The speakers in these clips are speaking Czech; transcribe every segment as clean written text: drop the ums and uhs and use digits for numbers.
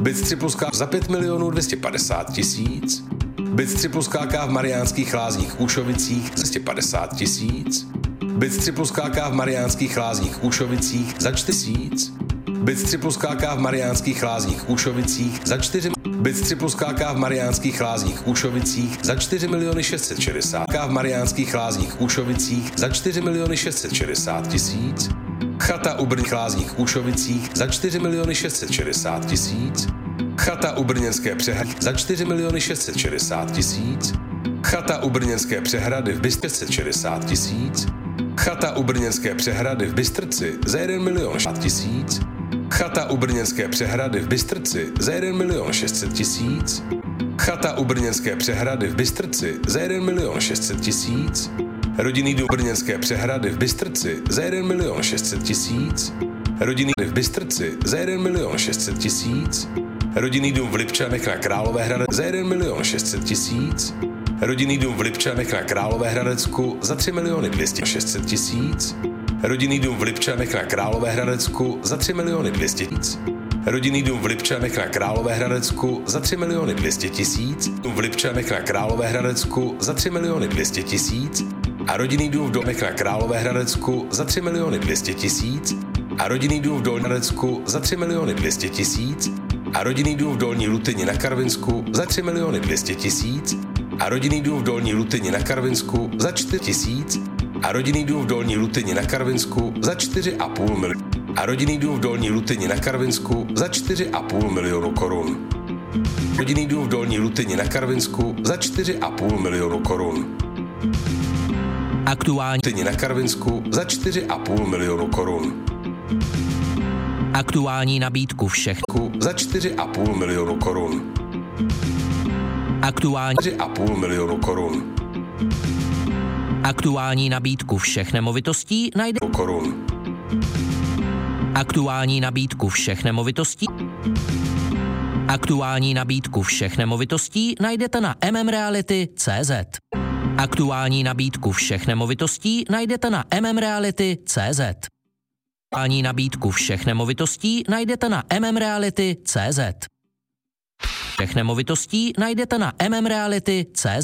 Byt 3 plus K za 5 250 000. Byt 3 plus KK v Mariánských Lázních Úšovicích za 250 000. Byt 3 plus KK v Mariánských Lázních Úšovicích za 4 000. Byt 3 plus KK v Mariánských Lázních Úšovicích za 4 Byt 3 plus KK v Mariánských Lázních Úšovicích za 4 660 000. V Mariánských Lázních Úšovicích za 4 660 000. Chata u Brněnských Lázních Úšovicích za 4 660 000. Chata u Brněnské přehrady za 4 660 000. Chata u Brněnské přehrady v Bystrci 60 000. Chata u Brněnské přehrady v Bystrci za 1 060 000. Chata u Brněnské přehrady v Bystrci za 1 600 000. Chata u Brněnské přehrady v Bystrci za 1 600 000. Rodinný dům Brněnské přehrady v Bystrci za 1 600 000. Rodinný dům v Bystrci za 1 600 000. Rodinný dům v Lipčanech na Královéhradecku za 1 600 000. Rodinný dům v Lipčanech na Královéhradecku za 3 200 000. Rodinný dům v Lipčanech na Královéhradecku za 3 200 000. Rodinný dům v Lipčanech na Královéhradecku za 3 200 000. Dům v Lipčanech na Královéhradecku za 3 200 000. A rodinný dům v Dolech na Královéhradecku za 3 200 000. A rodinný dům v Dolnadecku za 3 200 000. A rodinný dům v Dolní Lutyni na Karvinsku za 3 200 000. A rodinný dům v Dolní Lutyni na Karvinsku za 4 000. A rodinný dům v Dolní Lutyni na Karvinsku za 4,5 milionu. A rodinný dům v Dolní Lutyni na Karvinsku za 4,5 milionu korun. Rodinný dům v Dolní Lutyni na Karvinsku za 4,5 milionu korun. Aktuální Lutyni na Karvinsku za 4,5 milionu korun. Aktuální nabídku všech Za 4,5 milionu korun. Aktuální 4,5 milionu korun. Aktuální nabídku všech nemovitostí najde Korun. Aktuální nabídku všech nemovitostí Aktuální nabídku všech nemovitostí najdete na mmreality.cz. Aktuální nabídku všech nemovitostí najdete na mmreality.cz. Aktuální nabídku všech nemovitostí najdete na mmreality.cz. Všech nemovitostí najdete na mmreality.cz.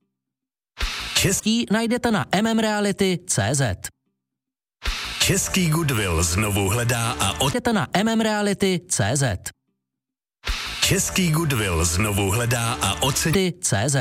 Český najdete na mmreality.cz. Český Goodwill znovu hledá a Najdete na mmreality.cz. Český Goodwill znovu hledá a oceňuje. CZ.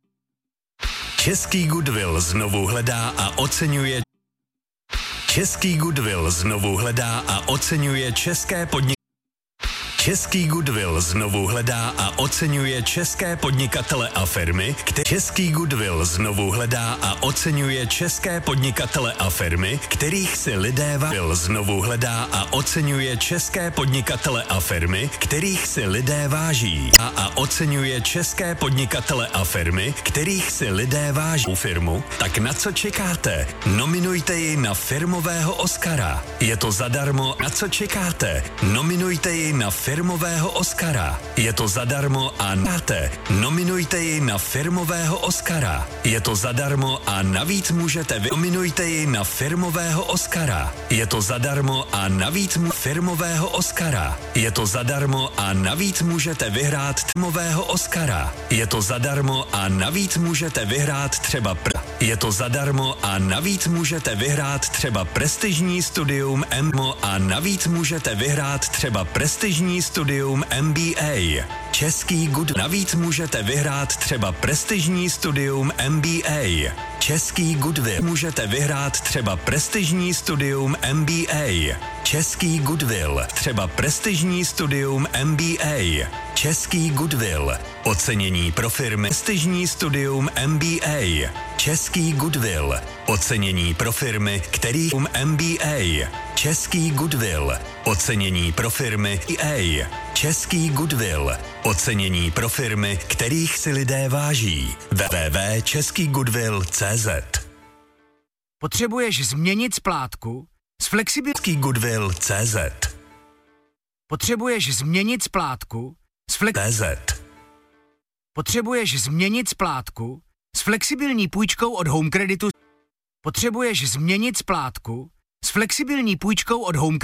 Český Goodwill znovu hledá a oceňuje. Český Goodwill znovu hledá a oceňuje české podniky. Český Goodwill znovu hledá a oceňuje české podnikatele a firmy, Český Goodwill znovu hledá a oceňuje české podnikatele a firmy, kterých si lidé znovu hledá a oceňuje české podnikatele a firmy, kterých si lidé váží a oceňuje české podnikatele a firmy, kterých si lidé váží firmu, tak na co čekáte? Nominujte ji na firmového Oscara. Je to zadarmo. Na co čekáte? Nominujte ji na firmového Oscara. Je to zadarmo a nominujte ji na firmového Oscara. Je to zadarmo a navíc můžete nominujte ji na firmového Oscara. Je to zadarmo a navíc firmového Oscara. Je to zadarmo a navíc můžete vyhrát firmového Oscara. Je to zadarmo a navíc můžete vyhrát třeba Je to zadarmo a navíc můžete vyhrát třeba prestižní studium MBA a navíc můžete vyhrát třeba prestižní studium MBA. Český Good. Navíc můžete vyhrát třeba prestižní studium MBA. Český Goodwill. Můžete vyhrát třeba prestižní studium MBA. Český Goodwill. Třeba prestižní studium MBA. Český Goodwill. Ocenění pro firmy. Prestižní studium MBA. Český Goodwill. Ocenění pro firmy, kterých MBA. Český Goodwill. Ocenění pro firmy EA. Český Goodwill. Ocenění pro firmy, kterých si lidé váží. www.českýgoodwill.cz. Potřebuješ změnit splátku s flexibilní Goodwill.cz. Potřebuješ změnit splátku s Potřebuješ změnit splátku s flexibilní půjčkou od Home Creditu. Potřebuješ změnit splátku s flexibilní půjčkou od Home